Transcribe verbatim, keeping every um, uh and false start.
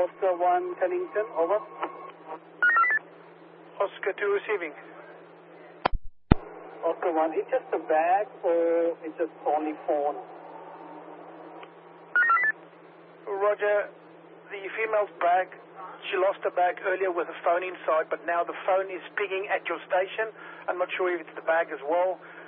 Oscar one, Kennington, over. Oscar two receiving. Oscar one, it's just a bag or it's just only phone? Roger, the female's bag, she lost her bag earlier with a phone inside, but now the phone is pinging at your station. I'm not sure if it's the bag as well.